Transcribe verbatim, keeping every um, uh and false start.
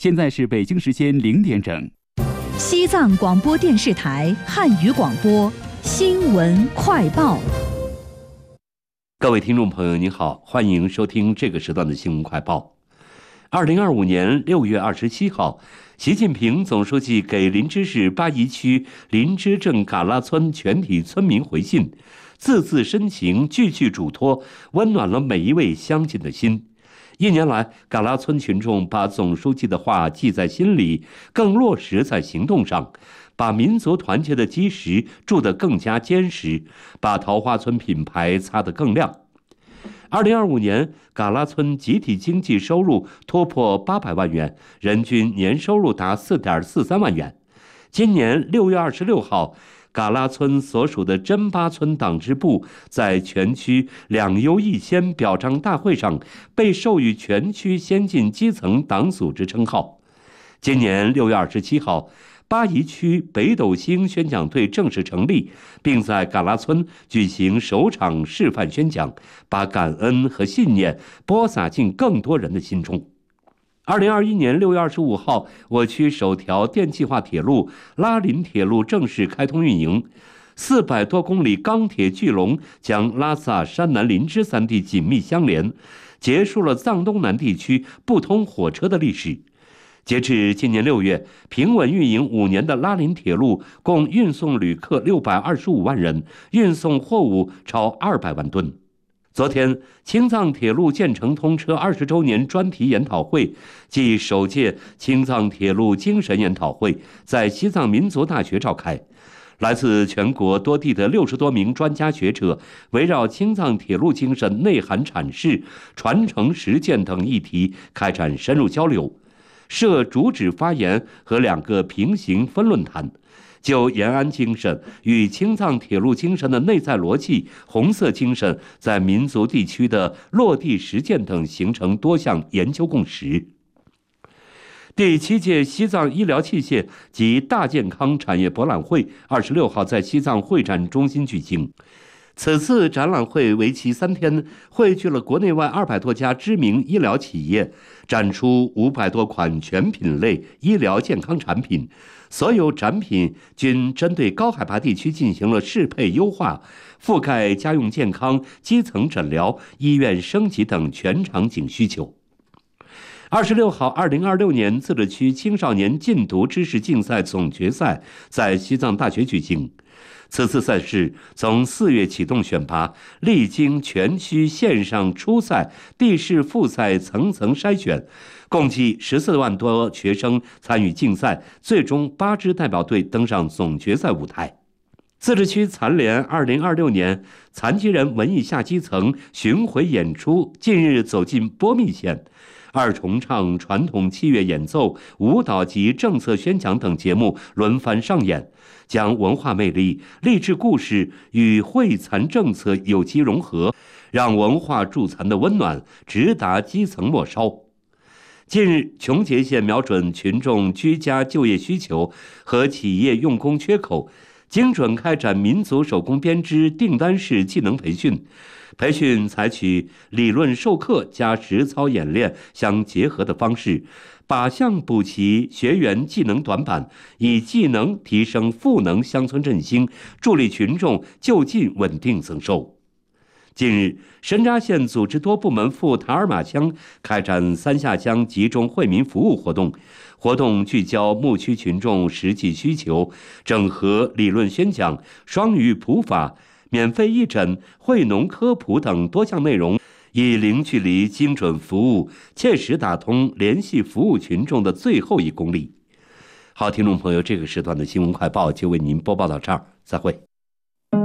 现在是北京时间零点整。 西藏广播电视台汉语广播新闻快报。 各位听众朋友您好，欢迎收听这个时段的新闻快报。二零二五年六月二十七号，习近平总书记给林芝市巴宜区林芝镇嘎拉村全体村民回信，字字深情，句句嘱托，温暖了每一位乡亲的心。一年来，嘎拉村群众把总书记的话记在心里，更落实在行动上，把民族团结的基石筑得更加坚实，把桃花村品牌擦得更亮。二零二五年，嘎拉村集体经济收入突破八百万元，人均年收入达四点四三万元。今年六月二十六号，嘎拉村所属的真巴村党支部在全区两优一先表彰大会上被授予全区先进基层党组织称号。今年六月二十七号，巴宜区北斗星宣讲队正式成立，并在嘎拉村举行首场示范宣讲，把感恩和信念播撒进更多人的心中。二零二一年六月二十五号，我区首条电气化铁路拉林铁路正式开通运营，四百多公里钢铁巨龙将拉萨、山南、林芝三地紧密相连，结束了藏东南地区不通火车的历史。截至今年六月，平稳运营五年的拉林铁路共运送旅客六百二十五万人，运送货物超二百万吨。昨天，青藏铁路建成通车二十周年专题研讨会暨首届青藏铁路精神研讨会在西藏民族大学召开。来自全国多地的六十多名专家学者，围绕青藏铁路精神内涵阐释、传承实践等议题开展深入交流，设主旨发言和两个平行分论坛，就延安精神与青藏铁路精神的内在逻辑、红色精神在民族地区的落地实践等形成多项研究共识。第七届西藏医疗器械及大健康产业博览会二十六号在西藏会展中心举行。此次展览会为期三天，汇聚了国内外二百多家知名医疗企业，展出五百多款全品类医疗健康产品。所有展品均针对高海拔地区进行了适配优化，覆盖家用健康、基层诊疗、医院升级等全场景需求。二十六号，二零二六年自治区青少年禁毒知识竞赛总决赛在西藏大学举行。此次赛事从四月启动选拔，历经全区线上初赛、地市复赛层层筛选，共计十四万多学生参与竞赛，最终八支代表队登上总决赛舞台。自治区残联二零二六年残疾人文艺下基层巡回演出近日走进波密县。二重唱、传统器乐演奏、舞蹈及政策宣讲等节目轮番上演，将文化魅力、励志故事与惠残政策有机融合，让文化助残的温暖直达基层末梢。近日，琼结县瞄准群众居家就业需求和企业用工缺口，精准开展民族手工编织订单式技能培训。培训采取理论授课加实操演练相结合的方式，靶向补齐学员技能短板，以技能提升赋能乡村振兴，助力群众就近稳定增收。近日，申扎县组织多部门赴塔尔马乡开展三下乡集中惠民服务活动，活动聚焦牧区群众实际需求，整合理论宣讲、双语普法、免费义诊、惠农科普等多项内容，以零距离精准服务，切实打通联系服务群众的最后一公里。好，听众朋友，这个时段的新闻快报就为您播报到这儿，再会。